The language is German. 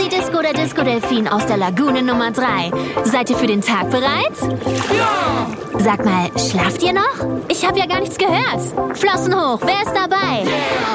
die Disco der Disco-Delfin aus der Lagune Nummer 3. Seid ihr für den Tag bereit? Ja! Sag mal, schlaft ihr noch? Ich habe ja gar nichts gehört. Flossen hoch, wer ist dabei? Yeah!